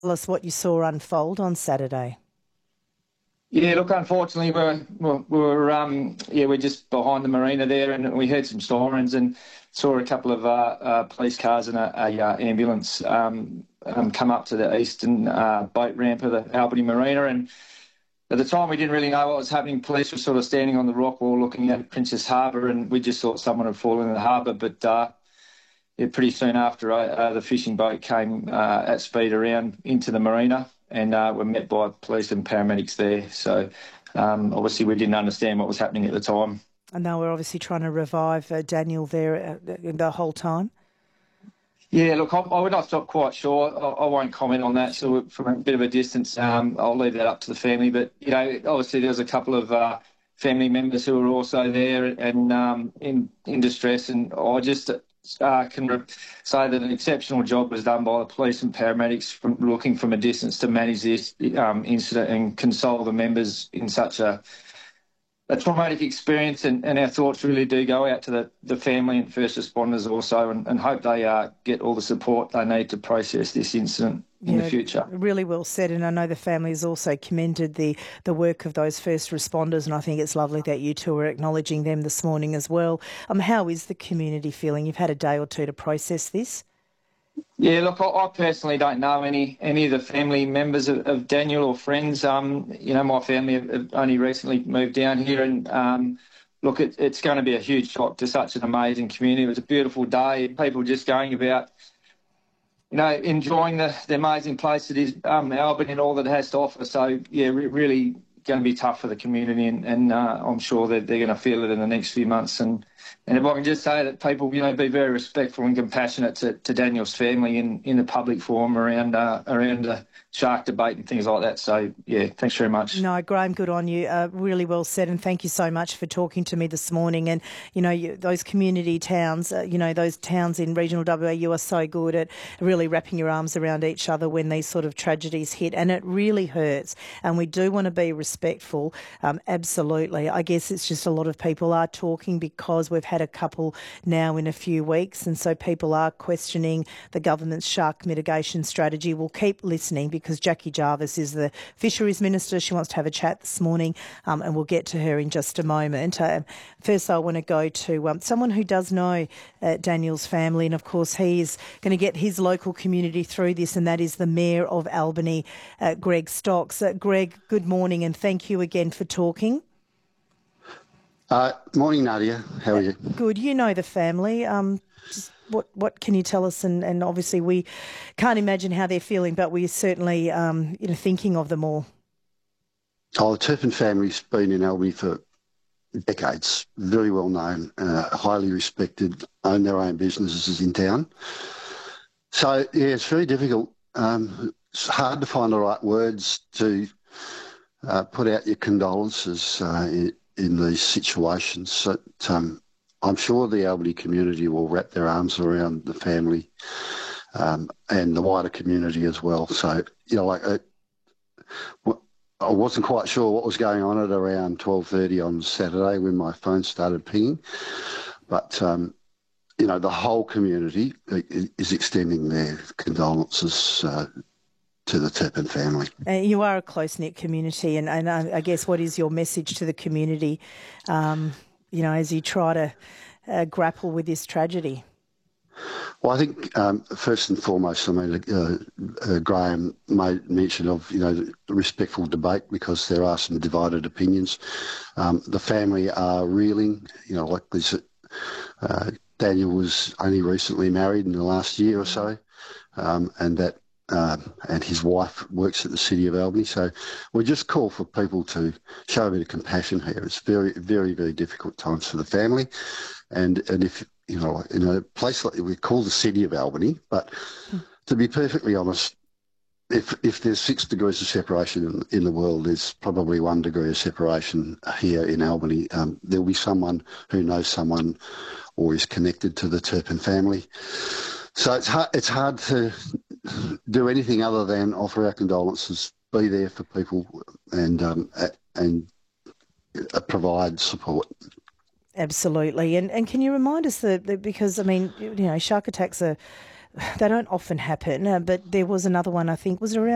Tell us what you saw unfold on Saturday. Yeah, look, unfortunately, we're just behind the marina there, and we heard some sirens and saw a couple of police cars and a ambulance come up to the eastern boat ramp of the Albany Marina. And at the time, we didn't really know what was happening. Police were sort of standing on the rock wall looking at Princess Harbour, and we just thought someone had fallen in the harbour. But yeah, pretty soon after, the fishing boat came at speed around into the marina, and were met by police and paramedics there. So obviously we didn't understand what was happening at the time. And they were obviously trying to revive Daniel there the whole time. Yeah, look, I'm not quite sure. I won't comment on that. So from a bit of a distance, I'll leave that up to the family. But, you know, obviously there was a couple of family members who were also there and in distress. And I just say that an exceptional job was done by the police and paramedics from looking from a distance to manage this incident and console the members in such a traumatic experience, and our thoughts really do go out to the family and first responders also, and hope they get all the support they need to process this incident in the future. Really well said, and I know the family has also commended the work of those first responders, and I think it's lovely that you two are acknowledging them this morning as well. How is the community feeling? You've had a day or two to process this. Yeah, look, I personally don't know any of the family members of Daniel or friends. You know, my family have only recently moved down here, and look, it's going to be a huge shock to such an amazing community. It was a beautiful day, people just going about, you know, enjoying the amazing place that is Albany and all that it has to offer. So, yeah, really going to be tough for the community, and I'm sure that they're going to feel it in the next few months. And if I can just say that people, you know, be very respectful and compassionate to Daniel's family in the public forum around the shark debate and things like that. So, yeah, thanks very much. No, Graham, good on you. Really well said, and thank you so much for talking to me this morning. And, you know, those community towns, you know, those towns in regional WA, you are so good at really wrapping your arms around each other when these sort of tragedies hit, and it really hurts. And we do want to be respectful, absolutely. I guess it's just a lot of people are talking because we've had a couple now in a few weeks, and so people are questioning the government's shark mitigation strategy. We'll keep listening because Jackie Jarvis is the Fisheries Minister. She wants to have a chat this morning, and we'll get to her in just a moment. First, I want to go to someone who does know Daniel's family, and of course he is going to get his local community through this, and that is the Mayor of Albany, Greg Stocks. Greg, good morning, and thank you again for talking. Morning, Nadia. How are you? Good. You know the family. Just what can you tell us? And obviously we can't imagine how they're feeling, but we're certainly thinking of them all. Oh, the Turpin family's been in Albany for decades. Very well known, highly respected, own their own businesses in town. So yeah, it's very difficult. It's hard to find the right words to put out your condolences in these situations. I'm sure the Albany community will wrap their arms around the family and the wider community as well. So, you know, I wasn't quite sure what was going on at around 12:30 on Saturday when my phone started pinging. But, you know, the whole community is extending their condolences to the Turpin family. You are a close-knit community, and I guess what is your message to the community, as you try to grapple with this tragedy? Well, I think first and foremost, I mean, Graham made mention of, the respectful debate because there are some divided opinions. The family are reeling, like this. Daniel was only recently married in the last year or so, and his wife works at the City of Albany. So we just call for people to show a bit of compassion here. It's very, very, very difficult times for the family. And if, in a place like we call the City of Albany, but to be perfectly honest, if there's 6 degrees of separation in the world, there's probably 1 degree of separation here in Albany. There'll be someone who knows someone or is connected to the Turpin family. So it's hard to do anything other than offer our condolences, be there for people, and provide support. Absolutely. And can you remind us that because, shark attacks they don't often happen, but there was another one, I think, was it around